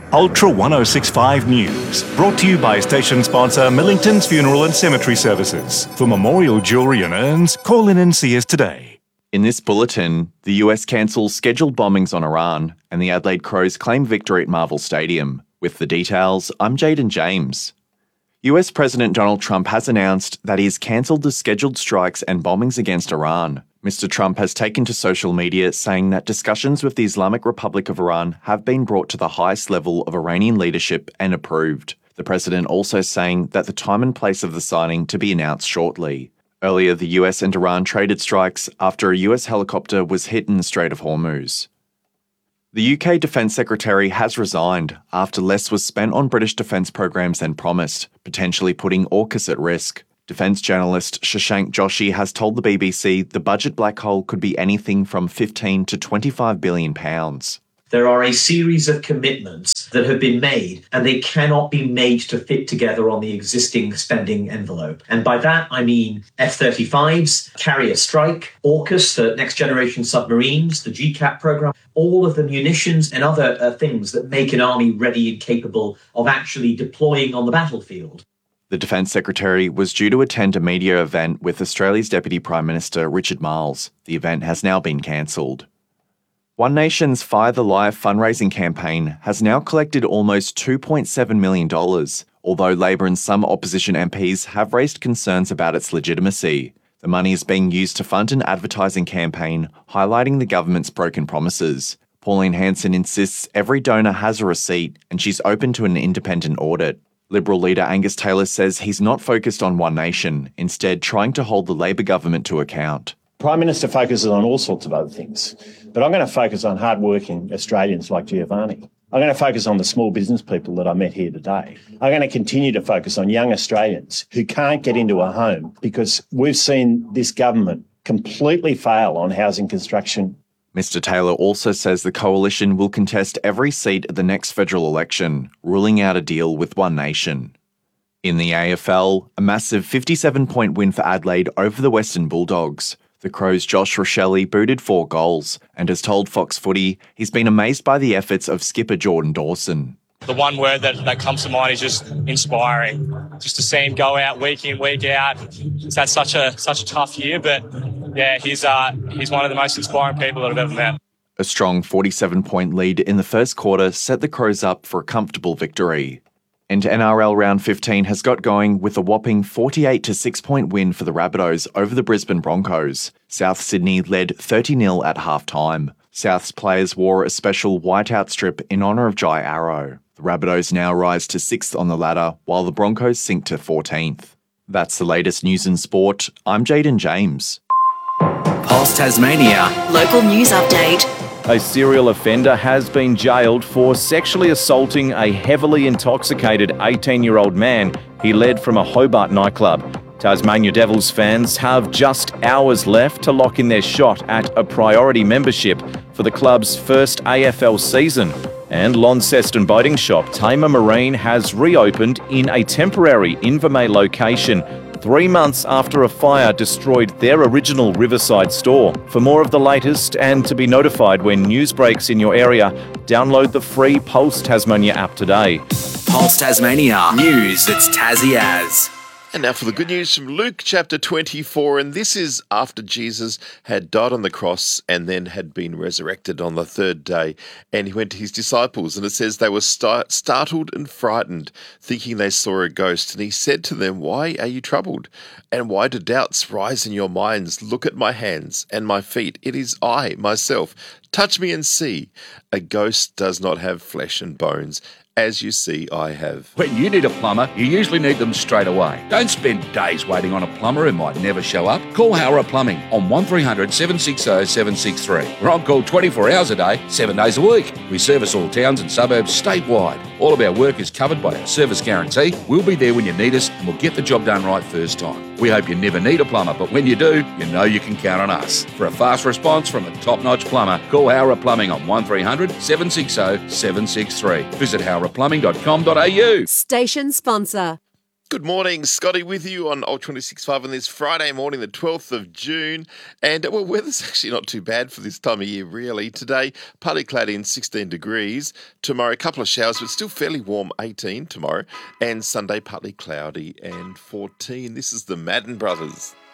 Ultra 1065 News, brought to you by station sponsor Millington's Funeral and Cemetery Services. For memorial jewellery and urns, call in and see us today. In this bulletin, the US cancels scheduled bombings on Iran and the Adelaide Crows claim victory at Marvel Stadium. With the details, I'm Jaden James. US President Donald Trump has announced that he has cancelled the scheduled strikes and bombings against Iran. Mr. Trump has taken to social media saying that discussions with the Islamic Republic of Iran have been brought to the highest level of Iranian leadership and approved. The president also saying that the time and place of the signing to be announced shortly. Earlier, the US and Iran traded strikes after a US helicopter was hit in the Strait of Hormuz. The UK Defence Secretary has resigned after less was spent on British defence programs than promised, potentially putting AUKUS at risk. Defence journalist Shashank Joshi has told the BBC the budget black hole could be anything from £15 to £25 billion. There are a series of commitments that have been made, and they cannot be made to fit together on the existing spending envelope. And by that, I mean F-35s, Carrier Strike, AUKUS, the next generation submarines, the GCAP program, all of the munitions and other things that make an army ready and capable of actually deploying on the battlefield. The Defence Secretary was due to attend a media event with Australia's Deputy Prime Minister Richard Marles. The event has now been cancelled. One Nation's Fire the Lie fundraising campaign has now collected almost $2.7 million, although Labor and some opposition MPs have raised concerns about its legitimacy. The money is being used to fund an advertising campaign highlighting the government's broken promises. Pauline Hanson insists every donor has a receipt and she's open to an independent audit. Liberal leader Angus Taylor says he's not focused on One Nation, instead trying to hold the Labor government to account. Prime Minister focuses on all sorts of other things, but I'm going to focus on hard-working Australians like Giovanni. I'm going to focus on the small business people that I met here today. I'm going to continue to focus on young Australians who can't get into a home because we've seen this government completely fail on housing construction. Mr. Taylor also says the coalition will contest every seat at the next federal election, ruling out a deal with One Nation. In the AFL, a massive 57-point win for Adelaide over the Western Bulldogs. The Crows' Josh Rochelle booted 4 goals and has told Fox Footy he's been amazed by the efforts of skipper Jordan Dawson. The one word that comes to mind is just inspiring. Just to see him go out week in, week out. It's had such a tough year, but yeah, he's one of the most inspiring people that I've ever met. A strong 47-point lead in the first quarter set the Crows up for a comfortable victory. And NRL Round 15 has got going with a whopping 48 to 6-point win for the Rabbitohs over the Brisbane Broncos. South Sydney led 30-0 at half-time. South's players wore a special whiteout strip in honour of Jai Arrow. The Rabbitohs now rise to 6th on the ladder, while the Broncos sink to 14th. That's the latest news in sport. I'm Jaden James. Pulse Tasmania. Local news update. A serial offender has been jailed for sexually assaulting a heavily intoxicated 18-year-old man he led from a Hobart nightclub. Tasmania Devils fans have just hours left to lock in their shot at a priority membership for the club's first AFL season. And Launceston boating shop Tamer Marine has reopened in a temporary Invermay location 3 months after a fire destroyed their original Riverside store. For more of the latest and to be notified when news breaks in your area, download the free Pulse Tasmania app today. Pulse Tasmania. News that's Tassie as. And now for the good news from Luke chapter 24, and this is after Jesus had died on the cross and then had been resurrected on the third day, and he went to his disciples, and it says they were startled and frightened, thinking they saw a ghost, and he said to them, "Why are you troubled? And why do doubts rise in your minds? Look at my hands and my feet. It is I, myself. Touch me and see. A ghost does not have flesh and bones, as you see I have." When you need a plumber, you usually need them straight away. Don't spend days waiting on a plumber who might never show up. Call Howrah Plumbing on 1300 760 763. We're on call 24 hours a day, 7 days a week. We service all towns and suburbs statewide. All of our work is covered by our service guarantee. We'll be there when you need us and we'll get the job done right first time. We hope you never need a plumber, but when you do, you know you can count on us. For a fast response from a top-notch plumber, call Howrah Plumbing on 1300 760 763. Visit howrahplumbing.com.au. Station sponsor. Good morning, Scotty with you on Old 26.5 on this Friday morning, the 12th of June. And, well, weather's actually not too bad for this time of year, really. Today, partly cloudy and 16 degrees. Tomorrow, a couple of showers, but still fairly warm, 18 tomorrow. And Sunday, partly cloudy and 14. This is the Madden Brothers.